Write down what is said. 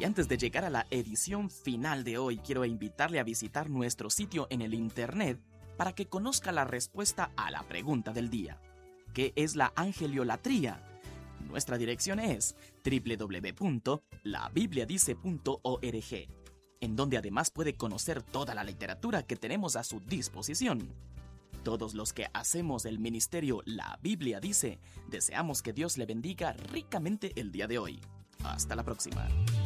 Y antes de llegar a la edición final de hoy, quiero invitarle a visitar nuestro sitio en el internet para que conozca la respuesta a la pregunta del día. ¿Qué es la angeliolatría? Nuestra dirección es www.labibliadice.org, en donde además puede conocer toda la literatura que tenemos a su disposición. Todos los que hacemos el ministerio La Biblia Dice, deseamos que Dios le bendiga ricamente el día de hoy. Hasta la próxima.